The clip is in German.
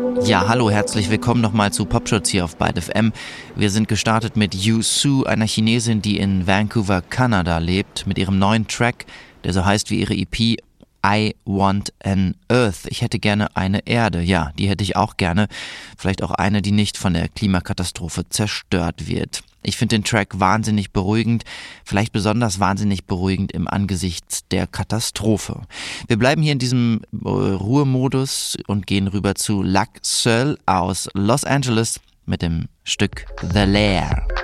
Ja, hallo, herzlich willkommen nochmal zu Popschutz hier auf Byte FM. Wir sind gestartet mit Yu Su, einer Chinesin, die in Vancouver, Kanada lebt, mit ihrem neuen Track, der so heißt wie ihre EP I Want an Earth. Ich hätte gerne eine Erde. Ja, die hätte ich auch gerne. Vielleicht auch eine, die nicht von der Klimakatastrophe zerstört wird. Ich finde den Track wahnsinnig beruhigend, vielleicht besonders wahnsinnig beruhigend im Angesicht der Katastrophe. Wir bleiben hier in diesem Ruhemodus und gehen rüber zu Lac Seul aus Los Angeles mit dem Stück The Lair.